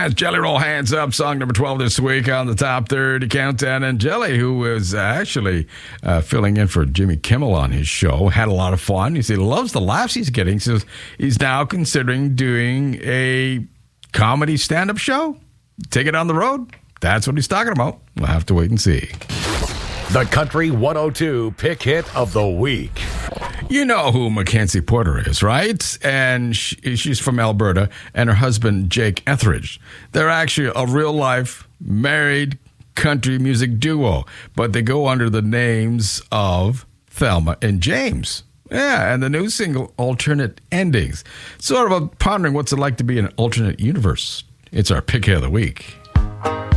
Giants, Jelly Roll Hands Up, song number 12 this week on the Top 30 Countdown. And Jelly, who was actually filling in for Jimmy Kimmel on his show, had a lot of fun. He said he loves the laughs he's getting. He says he's now considering doing a comedy stand-up show. Take it on the road. That's what he's talking about. We'll have to wait and see. The Country 102 Pick Hit of the Week. You know who Mackenzie Porter is, right? And she's from Alberta, and her husband, Jake Etheridge. They're actually a real-life married country music duo, but they go under the names of Thelma and James. Yeah, and the new single, Alternate Endings. Sort of pondering what's it like to be in an alternate universe. It's our Pick Hit of the Week.